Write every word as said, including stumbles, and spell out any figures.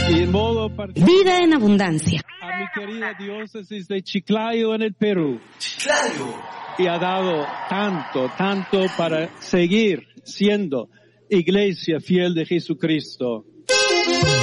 Y en modo particular, Vida en abundancia. a mi querida diócesis de Chiclayo en el Perú. Chiclayo. Y ha dado tanto, tanto para seguir siendo iglesia fiel de Jesucristo.